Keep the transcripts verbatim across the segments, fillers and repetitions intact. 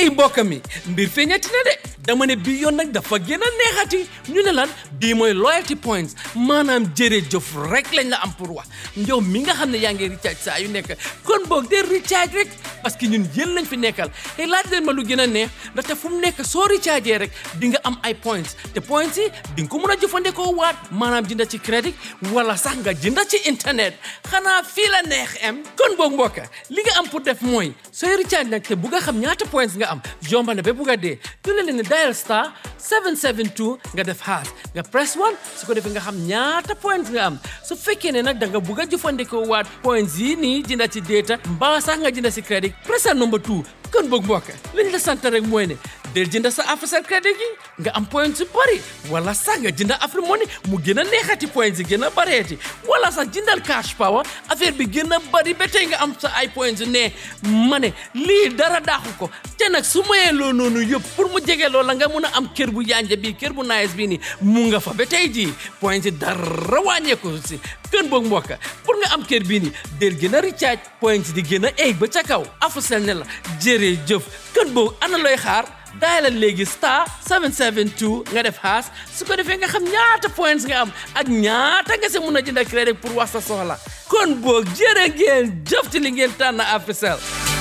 ey mbokk mi mbir feeñati na de dama ne bii yoon nag dafa gën a neexati ñu ne lan bii mooy loyalty points maanaam jërëjëf rek lañ la am pour wax yow mi nga xam ne yaa ngi recharge saa yu nekk kon boog de recharge rek parce que ñun yéen lañ fi nekkal te laaj leen ma lu gën a neex ndaxte fu mu nekk soo recharge rek di nga am ay points te points yi di nga ko mën a jëfandikoo waat maanaam jënda ci crédit wala sax nga jënda ci internet xanaa fii la neex am kon boog mbokk li nga am pour def mooy sooy recharge nag te bu nga xam ñaata points nga am jomba na ba bu nga dee ñu ne leen dial star seven seven two nga def hash nga press one su ko defee nga xam ñaata points nga am su fekkee ne nag da nga bugg a jëfandikoo waat points yi nii jënda ci data mbaa sax nga jënda ci crédit press number two kon boog mbokk liñ la sant rek mooy ne del jënda sa Africell crédit gi nga am points yu bari wala sax nga jënda Africa Money mu gën a neexati points yi gën a bareeti wala sax jëndal cash power affaire bi gën a bari ba tey nga am sa ay points yu ne ma ne lii dara daaxu ko te nag su mayee loo noonu yëpp pour mu jege loola nga mun a am kër bu yanja bii kër bu nice bii nii mu nga fa ba tey jii points yi dara wàññeeku si kën boog mbokk pour nga am kër bii nii del gën a recharge points di gën a egg ba ca kaw Africell ne la jërëjëf kën boog ana looy xaar dial léegi star seven seven two nga def hash su ko defee nga xam ñaata points nga am ak ñaata nga si mun a jënd crédit pour wax sa soxla kon boog jërë ngeen jëf ci li ngeen tànn Africell.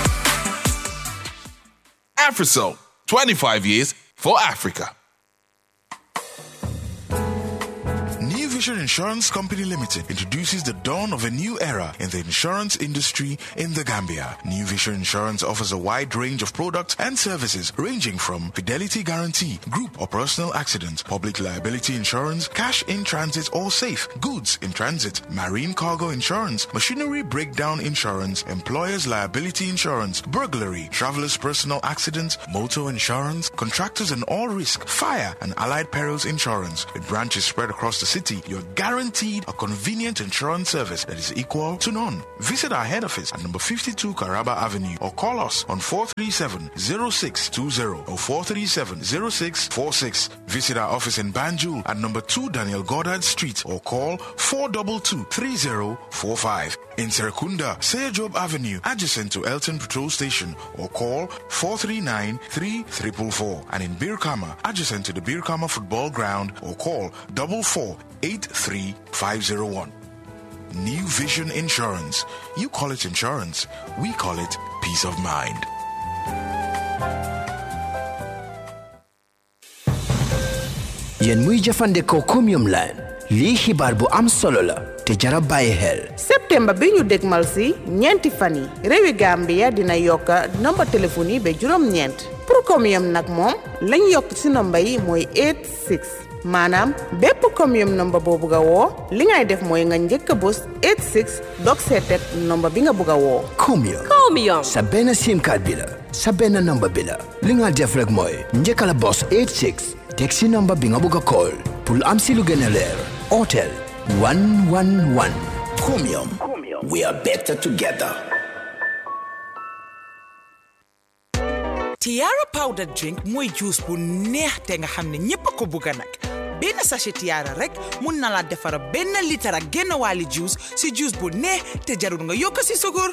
Africell, twenty-five years for Africa. New Vision Insurance Company Limited introduces the dawn of a new era in the insurance industry in the Gambia. New Vision Insurance offers a wide range of products and services ranging from fidelity guarantee, group or personal accident, public liability insurance, cash in transit or safe, goods in transit, marine cargo insurance, machinery breakdown insurance, employer's liability insurance, burglary, traveler's personal accident, motor insurance, contractors and all risk, fire and allied perils insurance. With branches spread across the city, you're guaranteed a convenient insurance service that is equal to none. Visit our head office at number fifty-two Caraba Avenue or call us on four three seven, zero six two zero or four three seven, zero six four six. Visit our office in Banjul at number two Daniel Goddard Street or call four two two, three zero four five. In Serekunda, Seyajob Avenue, adjacent to Elton Patrol Station or call four three nine, three four four four. And in Birkama, adjacent to the Birkama Football Ground or call four four, eight three five zero one. New Vision Insurance. You call it insurance, we call it peace of mind. Yen muy jëfandikoo Chromium Line lii xibaar bu am solo la te jara bàyyi xel. septembre bi ñu dégmal si ñeenti fan yi réewi Gambia dina yokka nomba téléphone yi ba juróom ñeent pour Chromium nag moom lañ yokk si nomba yi mooy eight six maanaam bépp Chromium nomba boo bugg a woo li ngay def mooy nga njëkk a bës eight six dog seetet nomba bi nga bugg a woo. Chromium Chromium sa benn sim card bi la sa benn nomba bi la li nga def rek mooy njëkk a la bës eight six teg si nomba bi nga bugg a call pour am si lu gën a leer Hotel one one one. Chromium. We are better together. Tiara powder drink mooy juice bu neex te nga xam ne ñépp ko bugga nag benn sachet Tiara rek mun na la defara benn litre ak genn wàlli juice si juice bu neex te jarul nga yokk si sukur